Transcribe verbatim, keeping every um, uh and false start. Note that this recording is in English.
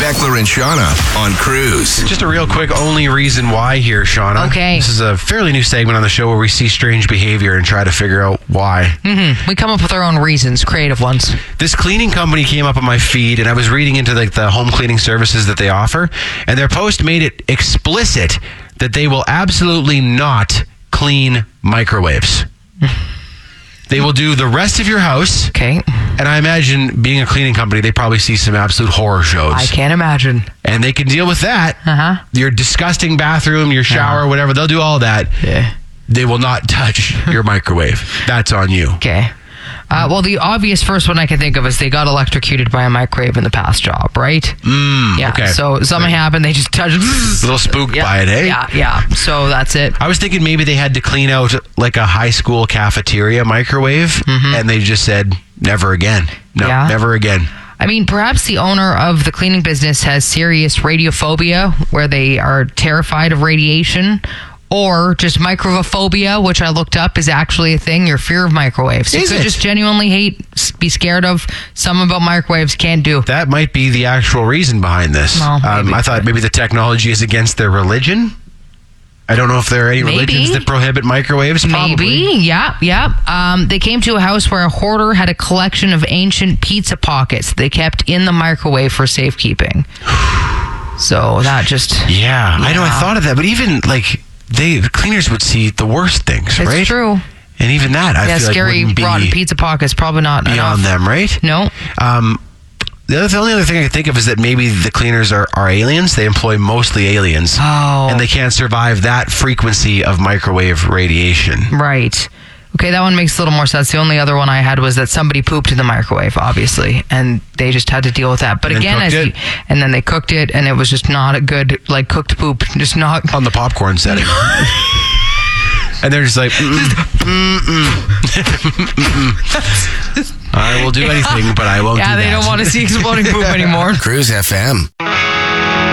Beckler and Shauna on Cruise. Just a real quick only reason why here, Shauna. Okay. This is a fairly new segment on the show where we see strange behavior and try to figure out why. Mm-hmm. We come up with our own reasons, creative ones. This cleaning company came up on my feed, and I was reading into like the home cleaning services that they offer, and their post made it explicit that they will absolutely not clean microwaves. They will do the rest of your house. Okay. And I imagine, being a cleaning company, they probably see some absolute horror shows. I can't imagine. And they can deal with that. Uh-huh. Your disgusting bathroom, your shower, Yeah. whatever, they'll do all that. Yeah. They will not touch your microwave. That's on you. Okay. Uh, well, the obvious first one I can think of is they got electrocuted by a microwave in the past job, right? Mm, Yeah. okay. So something happened. They just touched. A little spooked yeah, by it, eh? Yeah, yeah. So that's it. I was thinking maybe they had to clean out like a high school cafeteria microwave, Mm-hmm. and they just said, never again. No, Yeah. never again. I mean, perhaps the owner of the cleaning business has serious radiophobia, where they are terrified of radiation, or just microphobia, which I looked up is actually a thing. Your fear of microwaves. You Is could it? just genuinely hate, be scared of something about microwaves. Can't do. That might be the actual reason behind this. Well, um, maybe. I thought maybe the technology is against their religion. I don't know if there are any Maybe. religions that prohibit microwaves. Probably. Maybe, yeah, yeah. Um, they came to a house where a hoarder had a collection of ancient pizza pockets they kept in the microwave for safekeeping. So that just... Yeah, I know. I Yeah. thought of that, but even like they the cleaners would see the worst things, It's right? true. And even that, I Yeah, feel like scary wouldn't be rotten pizza pockets, probably not beyond enough. them, right? No. Um, the, other, the only other thing I can think of is that maybe the cleaners are, are aliens. They employ mostly aliens. Oh. And they can't survive that frequency of microwave radiation. Right. Okay, that one makes a little more sense. The only other one I had was that somebody pooped in the microwave, obviously, and they just had to deal with that. But And then again, cooked as it? you, and then they cooked it, and it was just not a good, like, cooked poop. Just not... On the popcorn setting. And they're just like, mm-mm, mm-mm, mm-mm. I will do anything, but I won't Yeah, do that. they don't want to see exploding poop anymore. Cruise F M.